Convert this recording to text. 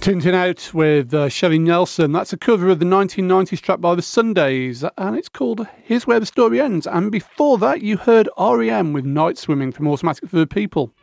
Tintin Out with Shelley Nelson. That's a cover of the 1990s track by the Sundays, and it's called Here's Where the Story Ends. And before that, you heard REM with Night Swimming from Automatic for the People.